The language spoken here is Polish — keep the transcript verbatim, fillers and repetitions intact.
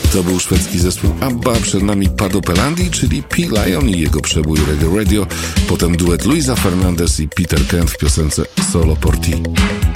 To był szwedzki zespół ABBA, przed nami Pado Pelandi, czyli P. Lion i jego przebój Reggae Radio, potem duet Luisa Fernandez i Peter Kent w piosence Solo por Ti.